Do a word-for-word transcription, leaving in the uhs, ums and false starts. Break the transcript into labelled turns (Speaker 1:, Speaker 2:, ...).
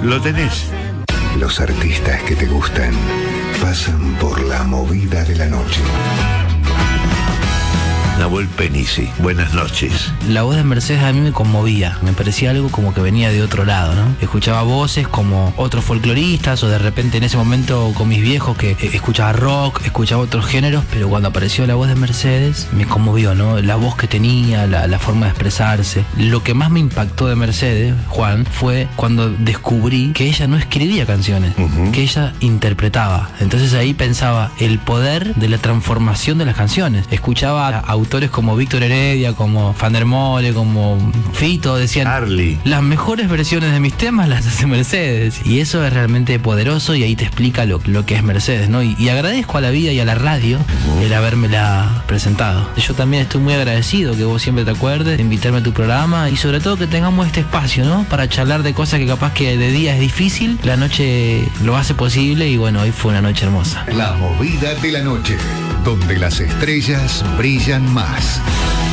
Speaker 1: Lo tenés.
Speaker 2: Los artistas que te gustan pasan por la movida de la noche.
Speaker 1: Nahuel Penisi, buenas noches.
Speaker 3: La voz de Mercedes a mí me conmovía, me parecía algo como que venía de otro lado, ¿no? Escuchaba voces como otros folcloristas o de repente en ese momento con mis viejos que escuchaba rock, escuchaba otros géneros, pero cuando apareció la voz de Mercedes me conmovió, ¿no? La voz que tenía, la, la forma de expresarse. Lo que más me impactó de Mercedes, Juan, fue cuando descubrí que ella no escribía canciones, uh-huh. que ella interpretaba. Entonces ahí pensaba el poder de la transformación de las canciones. Escuchaba a autores como Víctor Heredia, como Van der Mole, como Fito, decían
Speaker 1: Arly.
Speaker 3: Las mejores versiones de mis temas las hace Mercedes, y eso es realmente poderoso y ahí te explica lo, lo que es Mercedes, ¿no? Y, y agradezco a la vida y a la radio uh-huh. el habérmela presentado. Yo también estoy muy agradecido que vos siempre te acuerdes de invitarme a tu programa y sobre todo que tengamos este espacio, ¿no? Para charlar de cosas que capaz que de día es difícil, la noche lo hace posible y bueno, hoy fue una noche hermosa.
Speaker 2: La movida de la noche, donde las estrellas brillan más.